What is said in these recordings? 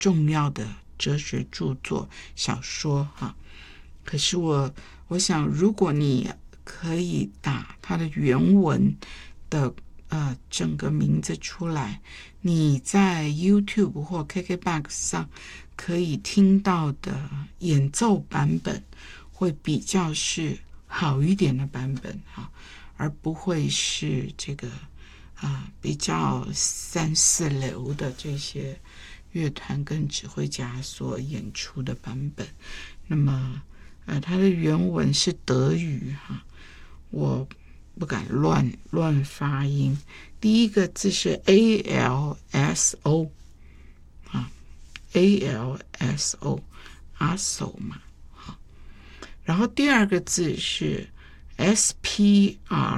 重要的哲学著作小说哈。可是我想，如果你可以打它的原文的整个名字出来，你在 YouTube 或 KKBOX 上可以听到的演奏版本会比较是好一点的版本哈，而不会是这个比较3、4流的这些乐团跟指挥家所演出的版本。那么它的原文是德语哈，我不敢乱发音。第一个字是 ALSO 啊 ，ALSO 阿手嘛，好。然后第二个字是 SPRACH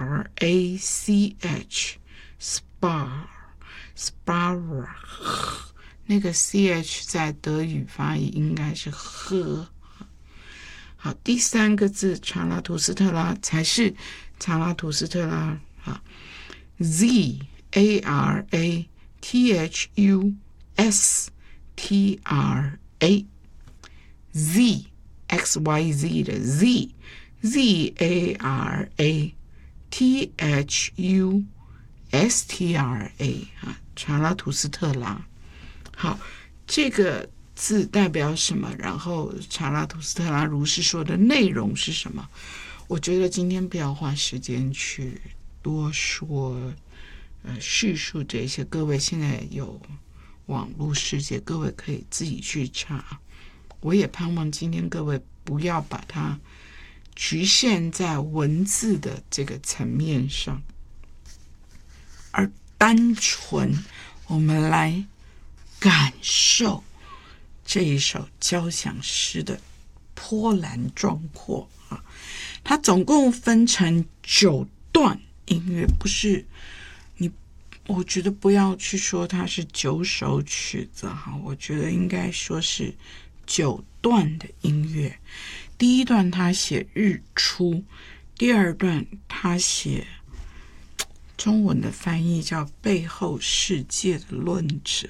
Spar 那个 CH 在德语发音应该是呵。好，第三个字查拉图斯特拉才是查拉图斯特拉啊 ZARATHUSTRA Z XYZ 的 ZARATHUSTRA 查拉图斯特拉。好，这个字代表什么？然后查拉图斯特拉如是说的内容是什么？我觉得今天不要花时间去多说叙述这些，各位现在有网络世界，各位可以自己去查。我也盼望今天各位不要把它局限在文字的这个层面上，而单纯我们来感受这一首交响诗的波澜壮阔啊！它总共分成9段音乐，不是我觉得不要去说它是9首曲子哈，我觉得应该说是9段的音乐。第一段他写日出，第二段他写中文的翻译叫背后世界的论者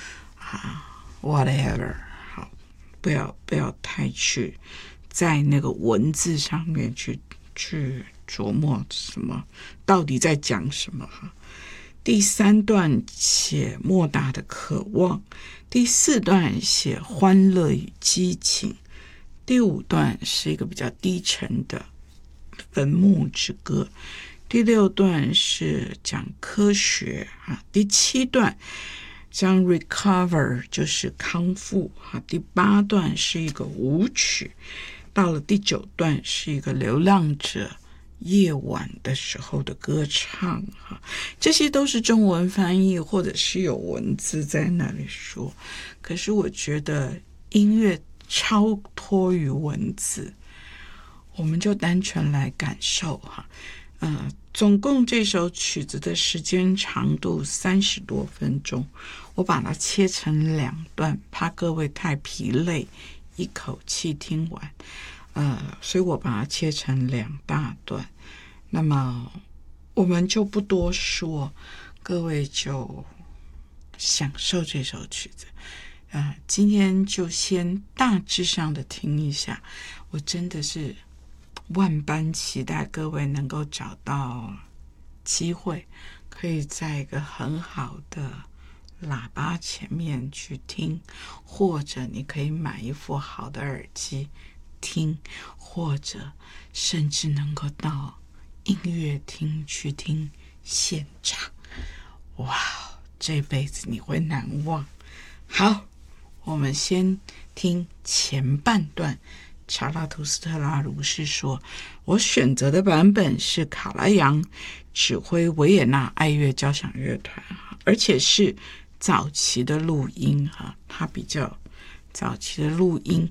whatever 好，不要太去在那个文字上面去琢磨什么到底在讲什么哈。第3段写莫大的渴望，第4段写欢乐与激情，第5段是一个比较低沉的坟墓之歌，第6段是讲科学第7段将 recover 就是康复第8段是一个舞曲，到了第9段是一个流浪者夜晚的时候的歌唱这些都是中文翻译或者是有文字在那里说。可是我觉得音乐超脱于文字，我们就单纯来感受总共这首曲子的时间长度30多分钟，我把它切成2段，怕各位太疲累一口气听完所以我把它切成2大段。那么我们就不多说，各位就享受这首曲子今天就先大致上的听一下，我真的是万般期待各位能够找到机会，可以在一个很好的喇叭前面去听，或者你可以买一副好的耳机听，或者甚至能够到音乐厅去听现场。哇，这辈子你会难忘。好，我们先听前半段查拉图斯特拉如是说。我选择的版本是卡拉扬指挥维也纳爱乐交响乐团，而且是早期的录音它比较早期的录音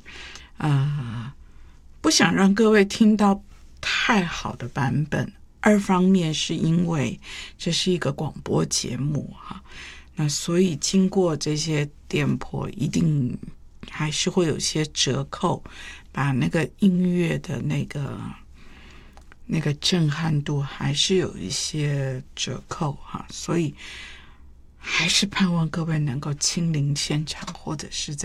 不想让各位听到太好的版本，二方面是因为这是一个广播节目那所以经过这些颠簸一定还是会有些折扣，把那个音乐的那个震撼度还是有一些折扣所以还是盼望各位能够亲临现场，或者是在